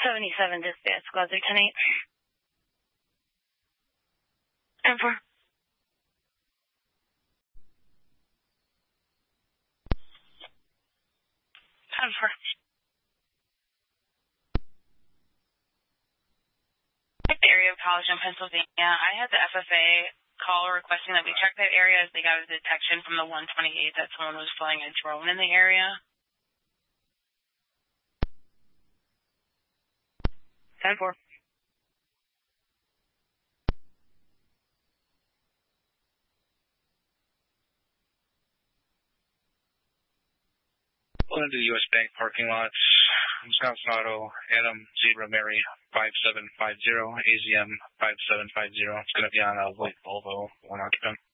77 dispatch, squad 310-8. 10-4. 10-4. The area of College in Pennsylvania. I had the FFA call requesting that we check that area as they got a detection from the 128 that someone was flying a drone in the area. 10-4. Pulling into the U.S. Bank parking lots, Wisconsin Auto, Adam, Zebra, Mary, 5750, AZM 5750. It's going to be on a white Volvo, 1 occupant.